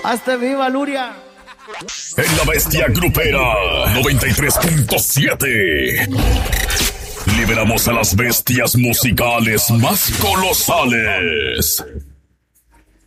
¡Hasta viva, Luria! En la bestia grupera 93.7 liberamos a las bestias musicales más colosales.